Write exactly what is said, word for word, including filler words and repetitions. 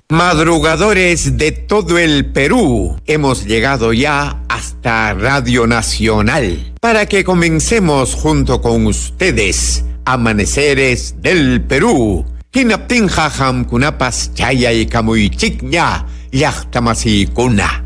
Madrugadores de todo el Perú, hemos llegado ya hasta Radio Nacional para que comencemos junto con ustedes Amaneceres del Perú. Hinaptin jajam kunapas chaya y kamuychikña yachtamasi kuna.